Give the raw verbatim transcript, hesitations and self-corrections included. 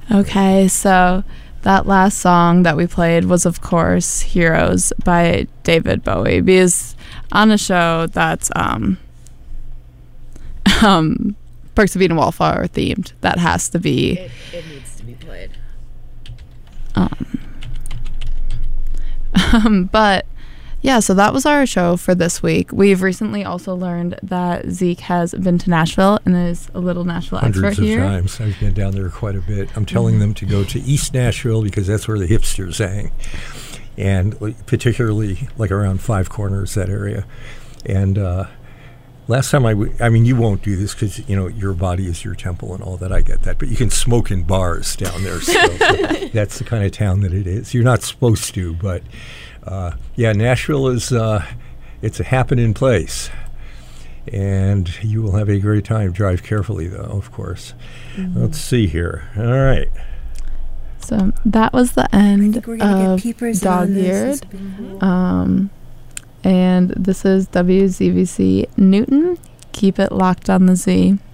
Okay, so that last song that we played was, of course, Heroes by David Bowie, because on a show that's um, um, Perks of Being a Wallflower themed, that has to be... It, it needs to be played. Um, um, but... Yeah, so that was our show for this week. We've recently also learned that Zeke has been to Nashville and is a little Nashville Hundreds expert here. Hundreds of times. I've been down there quite a bit. I'm telling mm-hmm. them to go to East Nashville because that's where the hipsters hang, and particularly like around Five Corners, that area. And uh, last time I, w- I mean, you won't do this because, you know, your body is your temple and all that. I get that. But you can smoke in bars down there still. So that's the kind of town that it is. You're not supposed to, but... Uh, yeah, Nashville is, uh, it's a happening place, and you will have a great time. Drive carefully, though, of course. Mm-hmm. Let's see here. All right. So that was the end of Dog-Eared. Um, and this is W Z V C Newton. Keep it locked on the Z.